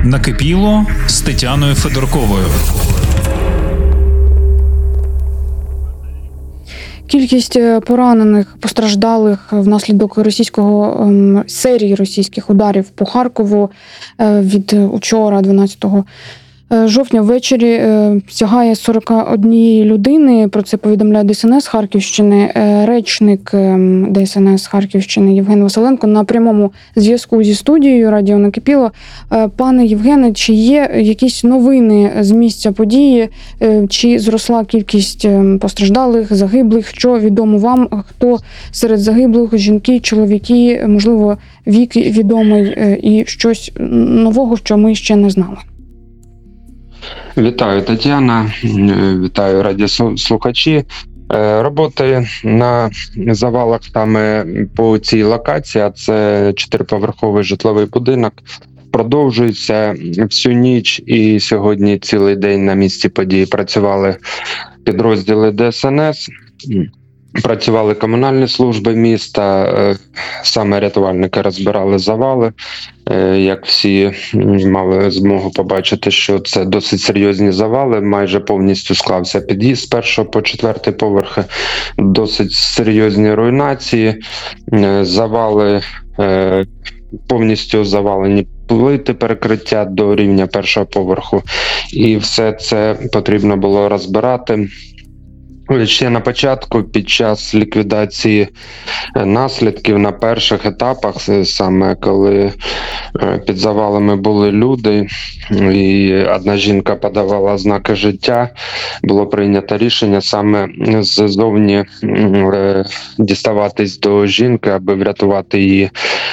Накипіло з Тетяною Федорковою. Кількість поранених, постраждалих внаслідок серії російських ударів по Харкову від учора, 12 жовтня ввечері, сягає 41 людини. Про це повідомляє ДСНС Харківщини. Речник ДСНС Харківщини Євген Василенко на прямому зв'язку зі студією Радіо Накипіло. Пане Євгене, чи є якісь новини з місця події? Чи зросла кількість постраждалих, загиблих? Що відомо вам? Хто серед загиблих? Жінки, чоловіки? Можливо, вік відомий і щось нового, що ми ще не знали? Вітаю, Тетяна, вітаю радіослухачі. Роботи на завалах саме по цій локації, а це 4-поверховий житловий будинок, продовжуються всю ніч і сьогодні цілий день на місці події працювали підрозділи ДСНС. Працювали комунальні служби міста, саме рятувальники розбирали завали. Як всі мали змогу побачити, що це досить серйозні завали, майже повністю склався під'їзд з 1 по 4 поверхи, досить серйозні руйнації, завали, повністю завалені плити перекриття до рівня 1-го поверху, і все це потрібно було розбирати. Ще на початку, під час ліквідації наслідків на перших етапах, саме коли під завалами були люди і одна жінка подавала ознаки життя, було прийнято рішення саме ззовні діставатись до жінки, аби врятувати її.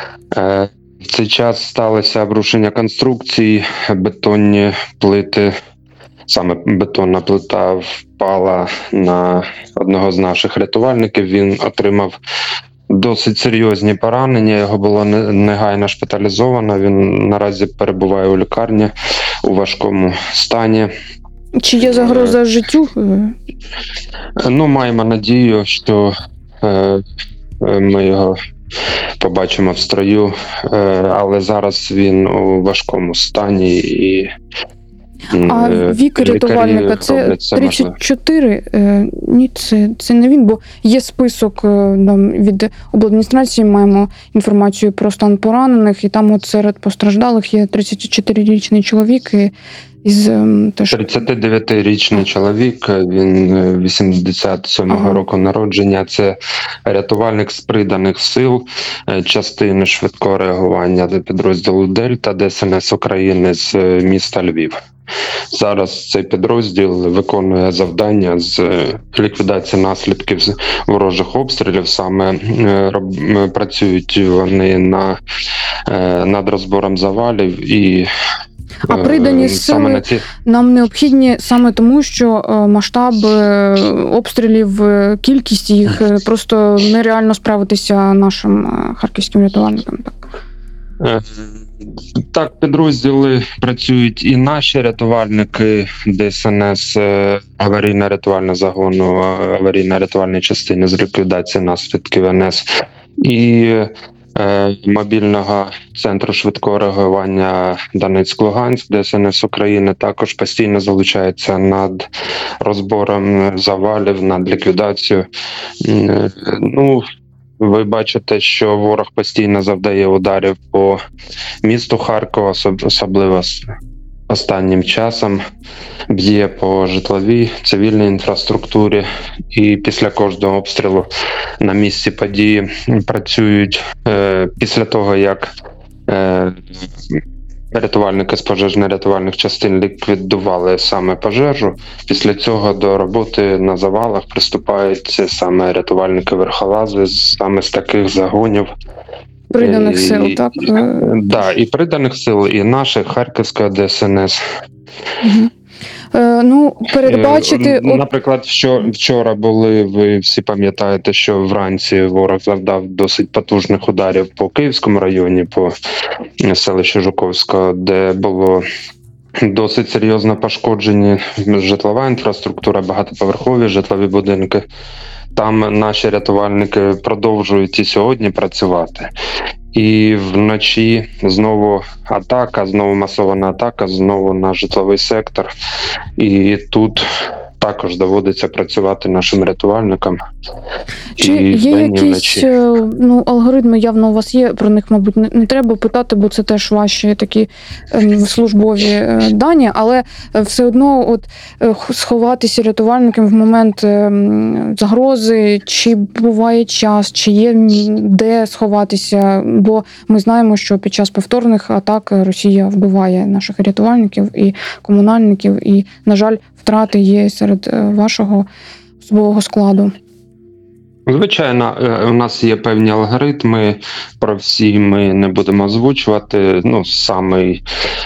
В цей час сталося обрушення конструкцій, бетонні плити. Саме бетонна плита впала на одного з наших рятувальників. Він отримав досить серйозні поранення. Його було негайно шпиталізовано. Він наразі перебуває у лікарні у важкому стані. Чи є загроза життю? Маємо надію, що ми його побачимо в строю, але зараз він у важкому стані і а вік рятувальника – це 34? Ні, це не він, бо є список від обладміністрації, маємо інформацію про стан поранених, і там от серед постраждалих є 34-річний чоловік із 39-річний чоловік, він 87-го року народження, це рятувальник з приданих сил частини швидкого реагування підрозділу «Дельта» ДСНС України з міста Львів. Зараз цей підрозділ виконує завдання з ліквідації наслідків ворожих обстрілів. Саме працюють вони над розбором завалів і придані сили нам необхідні саме тому, що масштаб обстрілів, кількість їх, просто нереально справитися нашим харківським рятувальникам. Так, підрозділи працюють і наші рятувальники ДСНС, аварійно-рятувального загону, аварійно-рятувальної частини з ліквідації наслідків НС, і мобільного центру швидкого реагування Донецьк-Луганськ ДСНС України також постійно залучається над розбором завалів, над ліквідацією. Ви бачите, що ворог постійно завдає ударів по місту Харкова, особливо останнім часом б'є по житловій, цивільній інфраструктурі, і після кожного обстрілу на місці події працюють після того, як рятувальники з пожежно-рятувальних частин ліквідували саме пожежу. Після цього до роботи на завалах приступають саме рятувальники-верхолази саме з таких загонів. Приданих сил, так? Так, і приданих сил, і наших, Харківського ДСНС. Угу. Передбачити... Наприклад, вчора ви всі пам'ятаєте, що вранці ворог завдав досить потужних ударів по Київському районі, по селищу Жуковського, де було досить серйозно пошкоджені житлова інфраструктура, багатоповерхові житлові будинки. Там наші рятувальники продовжують і сьогодні працювати. І вночі знову атака, знову масована атака, знову на житловий сектор. І тут також доводиться працювати нашим рятувальникам. Чи І є вдень, і якісь вночі. алгоритми, явно у вас є, про них, мабуть, не треба питати, бо це теж ваші такі службові дані, але все одно сховатися рятувальникам в момент загрози, чи буває час, чи є де сховатися, бо ми знаємо, що під час повторних атак Росія вбиває наших рятувальників і комунальників, і, на жаль, втрати є серед вашого особового складу. Звичайно, у нас є певні алгоритми, про всі ми не будемо озвучувати. Самий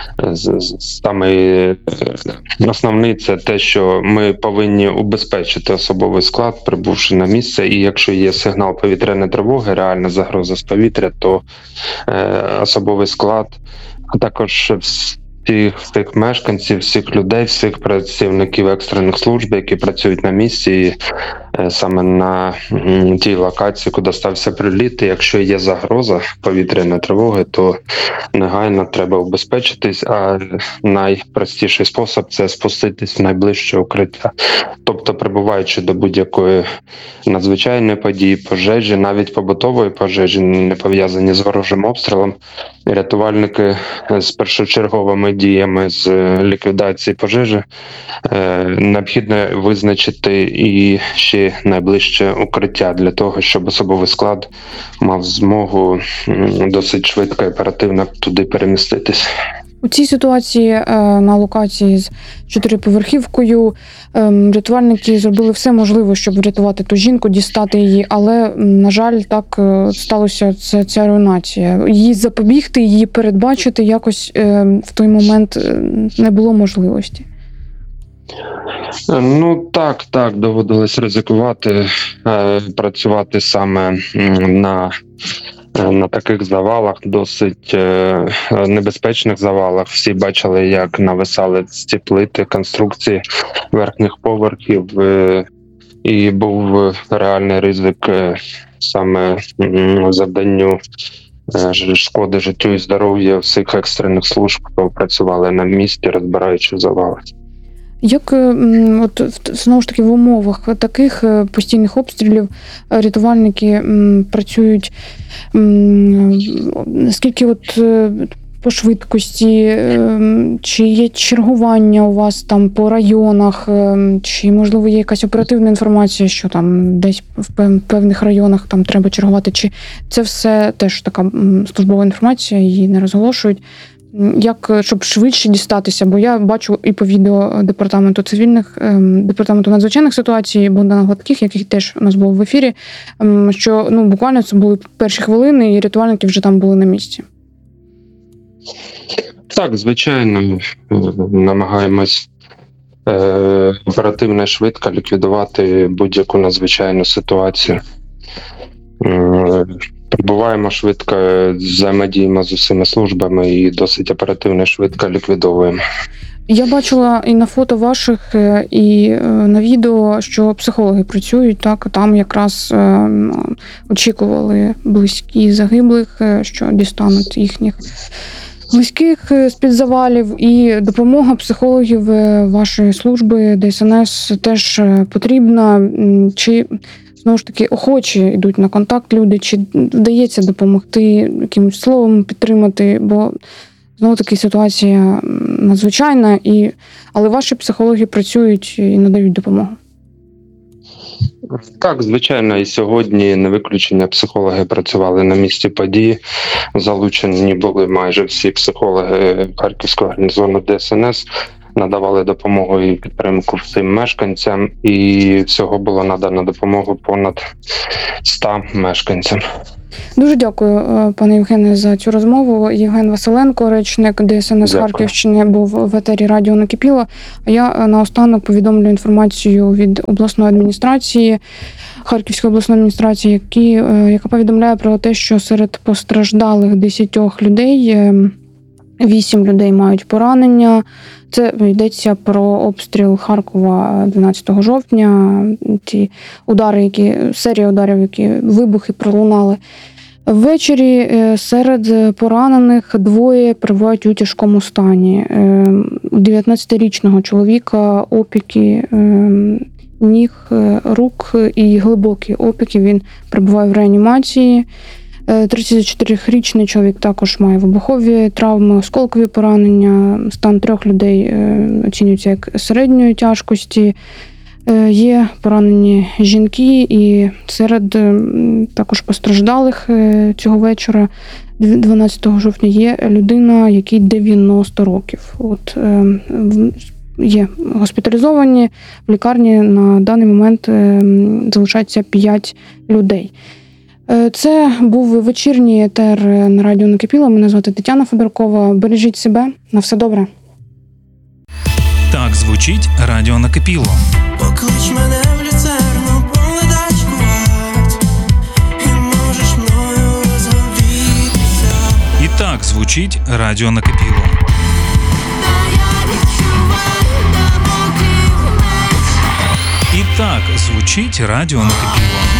основний – це те, що ми повинні убезпечити особовий склад, прибувши на місце, і якщо є сигнал повітряної тривоги, реальна загроза з повітря, то особовий склад, а також всіх мешканців, всіх людей, всіх працівників екстрених служб, які працюють на місці, саме на тій локації, куди стався приліт. І якщо є загроза повітряної тривоги, то негайно треба убезпечитись, а найпростіший спосіб – це спуститись в найближче укриття. Тобто, прибуваючи до будь-якої надзвичайної події, пожежі, навіть побутової пожежі, не пов'язані з ворожим обстрілом, рятувальники з першочерговими діями з ліквідації пожежі необхідно визначити і ще найближче укриття для того, щоб особовий склад мав змогу досить швидко і оперативно туди переміститись. У цій ситуації на локації з 4-поверхівкою рятувальники зробили все можливе, щоб врятувати ту жінку, дістати її, але, на жаль, так сталося ця руйнація. Її запобігти, її передбачити якось в той момент не було можливості. Так, доводилось ризикувати, працювати саме на таких завалах, досить небезпечних завалах. Всі бачили, як нависали ці плити, конструкції верхніх поверхів, і був реальний ризик саме завданню шкоди життю і здоров'ю всіх екстрених служб, хто працювали на місці, розбираючи завали. Як знову ж таки в умовах таких постійних обстрілів рятувальники працюють, наскільки по швидкості, чи є чергування у вас там по районах, чи можливо є якась оперативна інформація, що там десь в певних районах там треба чергувати, чи це все теж така службова інформація, її не розголошують? Щоб швидше дістатися, бо я бачу і по відео департаменту надзвичайних ситуацій Богдана Гладких, який теж у нас був в ефірі, що буквально це були перші хвилини, і рятувальники вже там були на місці. Так, звичайно, намагаємось оперативно і швидко ліквідувати будь-яку надзвичайну ситуацію. Прибуваємо швидко, взаємодіємо з усіма службами і досить оперативно і швидко ліквідовуємо. Я бачила і на фото ваших, і на відео, що психологи працюють, так, там якраз очікували близькі загиблих, що дістануть їхніх близьких з-під завалів, і допомога психологів вашої служби ДСНС теж потрібна. Чи знову ж таки охочі йдуть на контакт люди, чи вдається допомогти якимось словом підтримати, бо знову таки ситуація надзвичайна, але ваші психологи працюють і надають допомогу. Так, звичайно, і сьогодні не виключення, психологи працювали на місці події, залучені були майже всі психологи Харківського гарнізону ДСНС, надавали допомогу і підтримку всім мешканцям, і всього було надано допомогу понад 100 мешканцям. Дуже дякую, пане Євгене, за цю розмову. Євген Василенко, речник ДСНС Харківщини, був в етері радіо «Накипіло». А я наостанок повідомлю інформацію від обласної адміністрації, Харківської обласної адміністрації, яка повідомляє про те, що серед постраждалих 10 людей 8 людей мають поранення. Це йдеться про обстріл Харкова 12 жовтня, ті удари, серія ударів, вибухи пролунали. Ввечері серед поранених двоє перебувають у тяжкому стані. У 19-річного чоловіка опіки ніг, рук і глибокі опіки. Він перебуває в реанімації. 34-річний чоловік також має вибухові травми, осколкові поранення. Стан 3 людей оцінюється як середньої тяжкості. Є поранені жінки, і серед також постраждалих цього вечора, 12 жовтня, є людина, якій 90 років. Є госпіталізовані в лікарні. На даний момент залишається 5 людей. Це був вечірній етер на радіо Накипіло. Мене звати Тетяна Федоркова. Бережіть себе. На все добре. Так звучить радіо Накипіло. Поклич мене в люцерну, поледачкувать, і можеш мною розговітися. І так звучить радіо Накипіло. І так звучить радіо Накипіло.